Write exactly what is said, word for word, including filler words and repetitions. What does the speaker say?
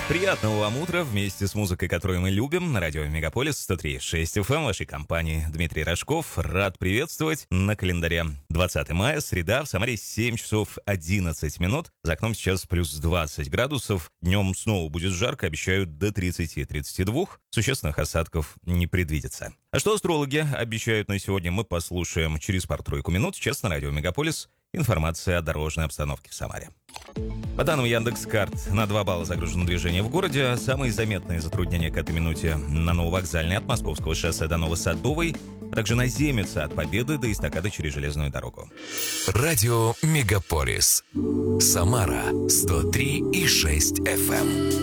Приятного вам утра вместе с музыкой, которую мы любим, на радио Мегаполис сто три и шесть эф эм вашей компании. Дмитрий Рожков, рад приветствовать. На календаре двадцатое мая, среда, в Самаре семь часов одиннадцать минут. За окном сейчас плюс двадцать градусов. Днем снова будет жарко, обещают до тридцати-тридцати двух. Существенных осадков не предвидится. А что астрологи обещают на сегодня, мы послушаем через пару-тройку минут. Сейчас на радио Мегаполис информация о дорожной обстановке в Самаре. По данным Яндекс.Карт, на два балла загружено движение в городе. Самые заметные затруднения к этой минуте на Нововокзальной от Московского шоссе до Новосадовой, а также на Земице от Победы до эстакады через железную дорогу. Радио Мегаполис. Самара сто три и шесть эф эм.